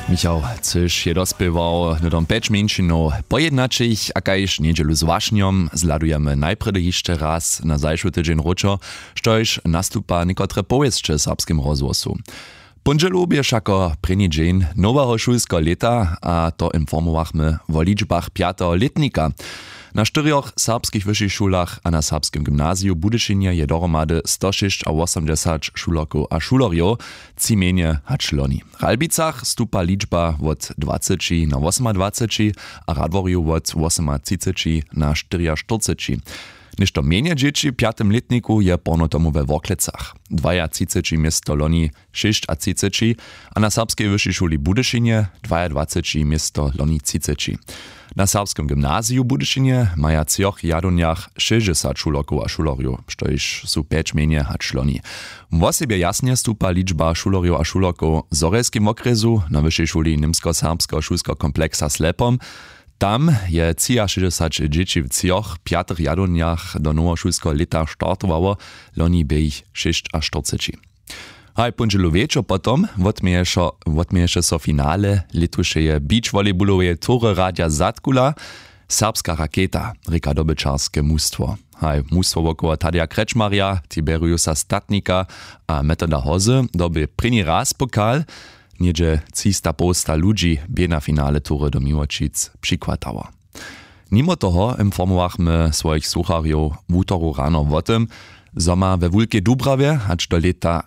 Michał, coś je dospiewał na tom 5 minut pojednačich, a kajž niedzielu z Wašniom zladujemy najpredy jeszcze raz na zajszły tydzień roczo, štož nastupa niekotre pojezdcze w serbskim rozgłosu. Punželu biež ako první dzień nowego šulskiego leta a to informowachmy o liczbach 5-letnika. Na 4 serbskich wyższych szulach a na serbskim gimnazju Budyšinje je dohromady 180 šulerków a šulerjów, cimienie hać loni. W Ralbicach stupa liczba od 20 na 28 a Radworju od 38 na 44. Nešto mniej dzieci w 5. letniku je porno tomu we Woklecach. 32 miesto loni 36, a na serbskiej wyższej szuli Budyšinje 22 miesto loni 30. Na serbskim gimnazju Budyšinje maja cioch jaduniach 60 šulerków a šulerjów, štož su 5 mniej hać loni. W osobie jasnie stupa liczba šulerjów a šulerków w Zorelskim okresu na wyższej szuli Nimsko-Serbskiego šulskiego kompleksa Slepom. Tam je 60 dzieci w cioch 5 jaduniach do nowoszulskiego leta startowało, loni by ich 46. Haj punželu večer potom odmieše so finale letušeje beach volejbolowe tury Radia Zatkula, serbska raketa, reka dobyczarskie mustwo. Haj mustwo wokoło Tadeja Krečmarja, Tiberiusa Statnika a Metoda Hozy doby první raz pokal, niedzie 300 posta ludzi bie na finale tury do Miłočic przykładało. Mimo toho informowachmy swoich słucharjów w útoru rano o tym, zo ma we Wulkej Dubrawie aż do leta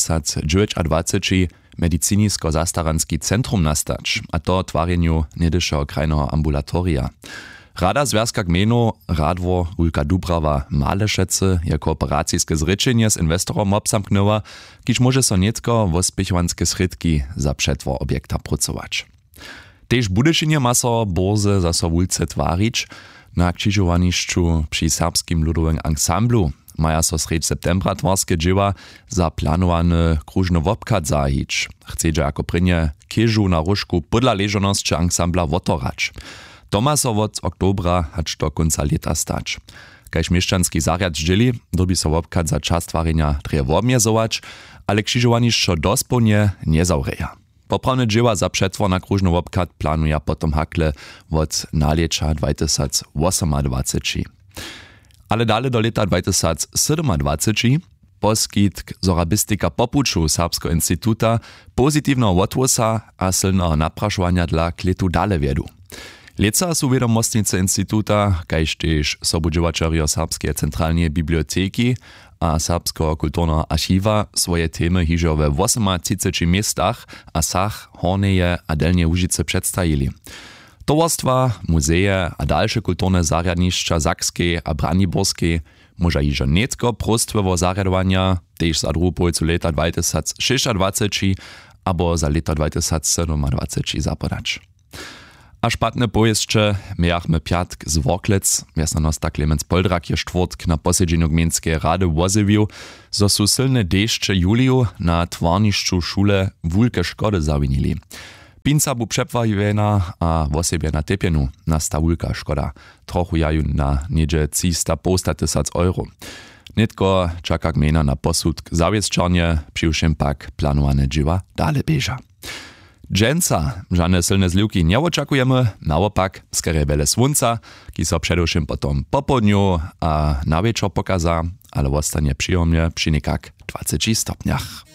2029 medicinisko-zastaranski centrum nastać, a to twarjenju niedyšeho krajnego ambulatoria. Rada Związka Gmenu Radwor Wulka Dubrawa Malešece je kooperacijske zrečenje z inwestorom obsamknęła, kiż może so netko wospichowanskie sredki za przetwór obiekta pracować. Tež Budyšinje ma so borze za so Wulce twarić na krzyżowaniszczu przy serbskim ludowym ansamblu. Maja so sred septembra twarskie dzieła za planowany krużny wopkat zahić. Chceže jako prynje kieżu na różku podla leżonosci ansambla wotorać. To ma so od oktobra hać do końca leta stać. Kajž mieszczanski zariad dzieli, dobi so wopkat za czas twarenia treje obmiezować, ale krzyżowaniszczo dospołnie nie zawreja. Poprawne dzieła za przetwór na krużny wopkat planuje potom hakle od naliecza 2028. Ale dalej do leta 2027 poskitk zorabistika popuču Serbskiego Instytuta pozytywnego odgłosa a silnego napraszowania dla kletu dalej wiedu. Leca su wiadomostnice Instytuta, kajž tež sobudźěwačerjo Serbskie Centralne Biblioteki a Serbskiego Kulturnego Archiwa swoje temy hižo we 38 miestach a sach Horneje a Delnie Łužice przedstawili. Towarstwa, muzeje a dalsze kulturne zarjadnišća Sakskiej a Braniborskie może hižo netko prostwowo zarjadowania, tež za druhou polovicu leta 2026 abo za leta 2027 zapodać. A špatne pojezdcze miachmy piatk z Woklec, miastnosta Klemens Poldrak je štvrtk na posiedzeniu gmieńskiej rady wozywił, zo su silne dešće juliju na twarnišću šule wulke szkody zawinili. Pinca bu přepłahivena a wosebje na tepienu nasta wulka škoda. Trochu jaju na niedzie 300 euro. Netko čaka gmena na posud k zawiesčarnie, přiwšem pak planowane dzieła dale bieża. Dżęca, żadne silne zliwki nie oczekujemy, naopak skoro wiele słońca, ki so przedewším potom po południu a na wieczór pokaza, ale ostanie przyjemnie przy niekak 20 stopniach.